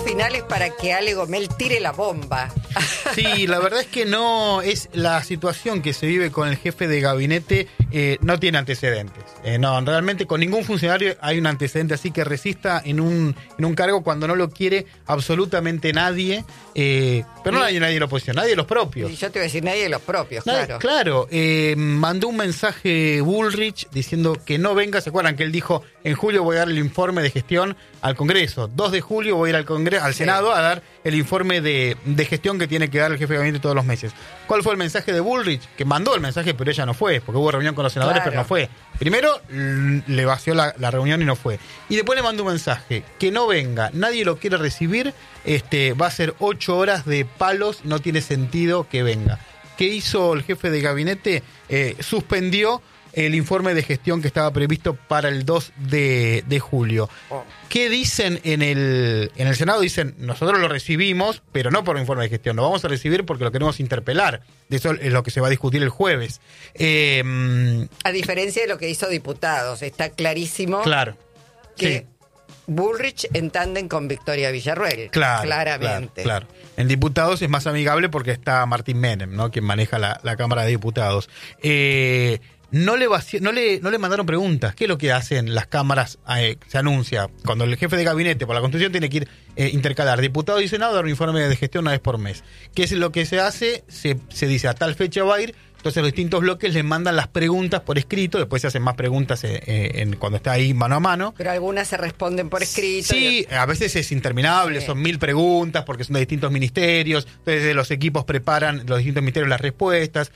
finales para que Ale Gomel tire la bomba. Sí, la verdad es que no es la situación que se vive con el jefe de gabinete, no tiene antecedentes. No, realmente con ningún funcionario hay un antecedente así que resista en un cargo cuando no lo quiere absolutamente nadie. Pero no hay nadie de la oposición, nadie de los propios. Y yo te voy a decir nadie de los propios, claro. Claro, mandó un mensaje Bullrich diciendo que no venga. ¿Se acuerdan que él dijo, en julio voy a dar el informe de gestión al Congreso? 2 de julio voy a ir al Senado a dar el informe de gestión que tiene que dar el jefe de gabinete todos los meses. ¿Cuál fue el mensaje de Bullrich? Que mandó el mensaje, pero ella no fue, porque hubo reunión con los senadores, pero no fue. Primero le vació la reunión y no fue. Y después le mandó un mensaje, que no venga, nadie lo quiere recibir, va a ser 8 horas de palos, no tiene sentido que venga. ¿Qué hizo el jefe de gabinete? Suspendió el informe de gestión que estaba previsto para el 2 de julio. ¿Qué dicen en el Senado? Dicen, nosotros lo recibimos, pero no por informe de gestión, lo vamos a recibir porque lo queremos interpelar. De eso es lo que se va a discutir el jueves. A diferencia de lo que hizo Diputados, está clarísimo que sí. Bullrich en tándem con Victoria Villarruel. Claramente. Claro. En Diputados es más amigable porque está Martín Menem, ¿no? Quien maneja la Cámara de Diputados. No le mandaron preguntas. ¿Qué es lo que hacen las cámaras? Se anuncia cuando el jefe de gabinete por la Constitución tiene que ir intercalar diputado y senado, dar un informe de gestión una vez por mes. ¿Qué es lo que se hace? Se dice a tal fecha va a ir. Entonces los distintos bloques les mandan las preguntas por escrito, después se hacen más preguntas cuando está ahí mano a mano. Pero algunas se responden por escrito. Sí, a veces es interminable, son 1000 preguntas porque son de distintos ministerios, entonces los equipos preparan, los distintos ministerios, las respuestas.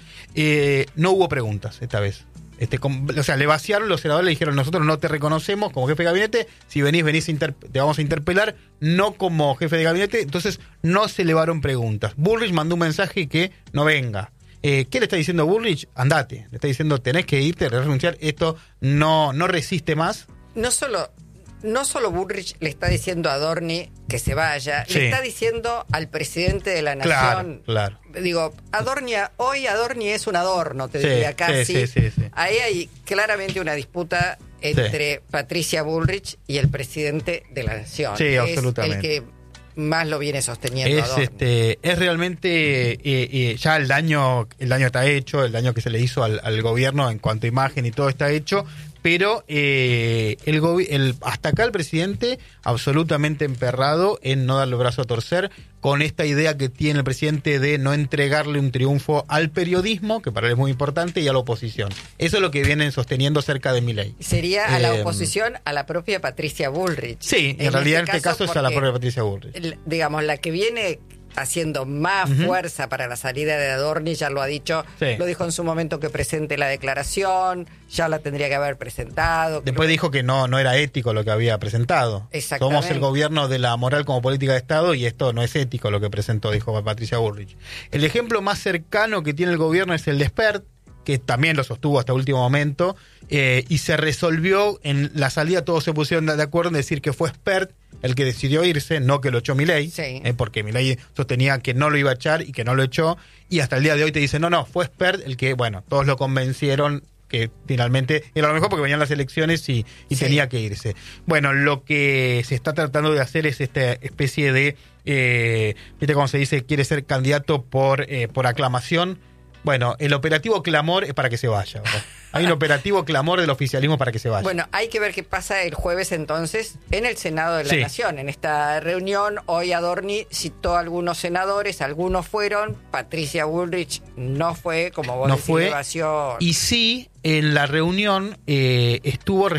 No hubo preguntas esta vez. O sea, le vaciaron, los senadores le dijeron, nosotros no te reconocemos como jefe de gabinete, si venís te vamos a interpelar, no como jefe de gabinete, entonces no se elevaron preguntas. Bullrich mandó un mensaje que no venga. ¿Qué le está diciendo Bullrich? Andate. Le está diciendo, tenés que irte, renunciar, esto no resiste más. No solo Bullrich le está diciendo a Adorni que se vaya, le está diciendo al presidente de la Nación. Claro. Digo, hoy Adorni es un adorno, te diría casi. Sí. Ahí hay claramente una disputa entre Patricia Bullrich y el presidente de la Nación. Sí, absolutamente. El que más lo viene sosteniendo Adorni. Es realmente ya el daño está hecho, el daño que se le hizo al gobierno en cuanto a imagen y todo está hecho, pero hasta acá el presidente absolutamente emperrado en no darle el brazo a torcer con esta idea que tiene el presidente de no entregarle un triunfo al periodismo, que para él es muy importante, y a la oposición. Eso es lo que vienen sosteniendo cerca de Milei. Sería a la oposición a la propia Patricia Bullrich. Sí, en realidad en este caso es a la propia Patricia Bullrich. Digamos, la que viene haciendo más fuerza para la salida de Adorni, ya lo ha dicho, lo dijo en su momento que presente la declaración, ya la tendría que haber presentado. Después dijo que no era ético lo que había presentado. Exactamente. Somos el gobierno de la moral como política de Estado y esto no es ético lo que presentó, dijo Patricia Bullrich. El ejemplo más cercano que tiene el gobierno es el de Spert, que también lo sostuvo hasta el último momento, y se resolvió en la salida, todos se pusieron de acuerdo en decir que fue Spert el que decidió irse, no que lo echó Milei, porque Milei sostenía que no lo iba a echar y que no lo echó, y hasta el día de hoy te dicen, no, fue Spert el que, todos lo convencieron que finalmente era lo mejor porque venían las elecciones y tenía que irse. Bueno, lo que se está tratando de hacer es esta especie de, ¿viste cómo se dice? Quiere ser candidato por aclamación. Bueno, el operativo clamor es para que se vaya, ¿verdad? Hay un operativo clamor del oficialismo para que se vaya. Bueno, hay que ver qué pasa el jueves entonces en el Senado de la Nación. En esta reunión, hoy Adorni citó a algunos senadores, algunos fueron, Patricia Bullrich no fue, como vos decís, evasión. Y sí, en la reunión estuvo